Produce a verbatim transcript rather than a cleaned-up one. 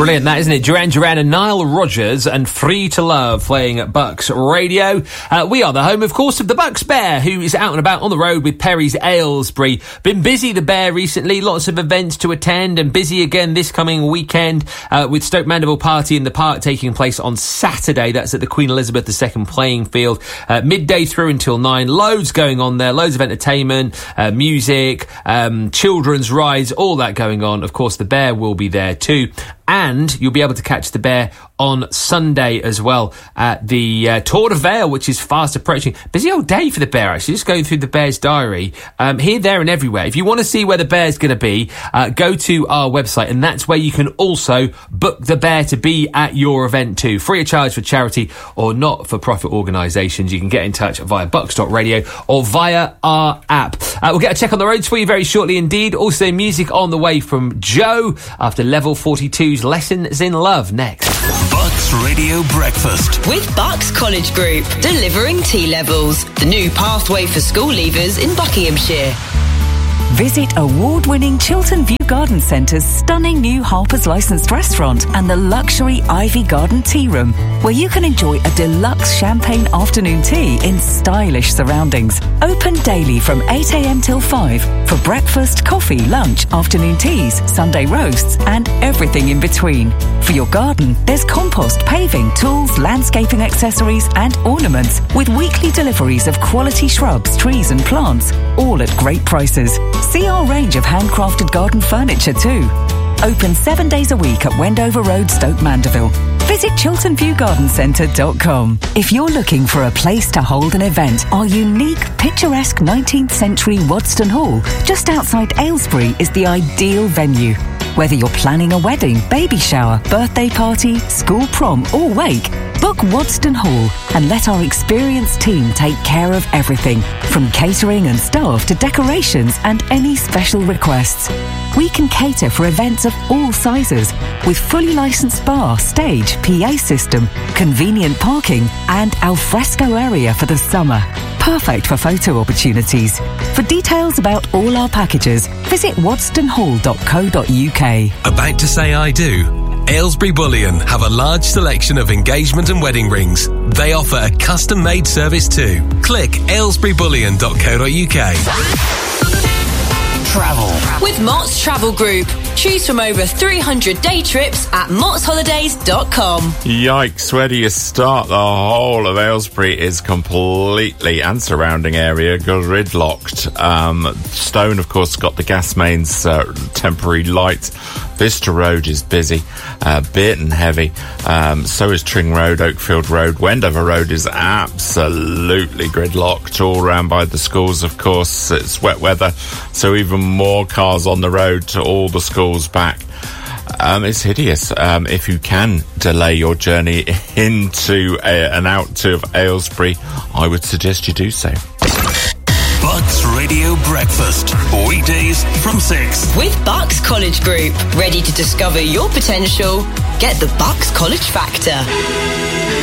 Brilliant, that, isn't it? Duran Duran and Nile Rodgers and Free to Love playing at Bucks Radio. Uh, we are the home, of course, of the Bucks Bear, who is out and about on the road with Perry's Aylesbury. Been busy, the Bear, recently. Lots of events to attend, and busy again this coming weekend uh, with Stoke Mandeville Party in the Park taking place on Saturday. That's at the Queen Elizabeth the Second playing field. Uh, midday through until nine. Loads going on there. Loads of entertainment, uh, music, um, children's rides, all that going on. Of course, the Bear will be there too. And you'll be able to catch the Bear on Sunday as well at the uh, Tour de Vale, which is fast approaching. Busy old day for the Bear, actually. Just going through the Bear's diary. Um, here, there and everywhere. If you want to see where the Bear's going to be, uh, go to our website, and that's where you can also book the Bear to be at your event too. Free of charge for charity or not-for-profit organisations. You can get in touch via bucks dot radio or via our app. Uh, we'll get a check on the roads for you very shortly indeed. Also, music on the way from Joe after Level forty-two's Lessons in Love next. Bucks Radio Breakfast with Bucks College Group, delivering T levels, the new pathway for school leavers in Buckinghamshire. Visit award-winning Chiltern View Garden Centre's stunning new Harper's licensed restaurant and the luxury Ivy Garden Tea Room, where you can enjoy a deluxe champagne afternoon tea in stylish surroundings. Open daily from eight a.m. till five for breakfast, coffee, lunch, afternoon teas, Sunday roasts and everything in between. For your garden, there's compost, paving, tools, landscaping accessories and ornaments with weekly deliveries of quality shrubs, trees and plants, all at great prices. See our range of handcrafted garden furniture too. Open seven days a week at Wendover Road, Stoke Mandeville. Visit chiltern view garden centre dot com. If you're looking for a place to hold an event, our unique, picturesque nineteenth century Wadston Hall, just outside Aylesbury, is the ideal venue. Whether you're planning a wedding, baby shower, birthday party, school prom or wake, book Wadston Hall and let our experienced team take care of everything, from catering and staff to decorations and any special requests. We can cater for events of all sizes with fully licensed bar, stage, P A system, convenient parking and alfresco area for the summer. Perfect for photo opportunities. For details about all our packages, visit wadston hall dot co dot uk. About to say I do? Aylesbury Bullion have a large selection of engagement and wedding rings. They offer a custom-made service too. Click aylesbury bullion dot co dot uk. Travel with Mott's Travel Group. Choose from over three hundred day trips at motts holidays dot com. Yikes, where do you start? The whole of Aylesbury is completely, and surrounding area, gridlocked. Um, Stone, of course, got the gas mains uh, temporary lights. Vista Road is busy, uh, Bearton heavy, um, so is Tring Road, Oakfield Road. Wendover Road is absolutely gridlocked, all round by the schools, of course. It's wet weather, so even more cars on the road to all the schools back. Um, it's hideous. Um, if you can delay your journey into a, and out to Aylesbury, I would suggest you do so. Bucks Radio Breakfast, weekdays from six. With Bucks College Group, ready to discover your potential? Get the Bucks College Factor.